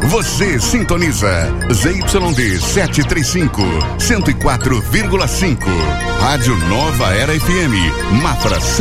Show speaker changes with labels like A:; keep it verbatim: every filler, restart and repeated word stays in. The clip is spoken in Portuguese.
A: Você sintoniza Z Y D setecentos e trinta e cinco, cento e quatro vírgula cinco. Rádio Nova Era F M, Mafra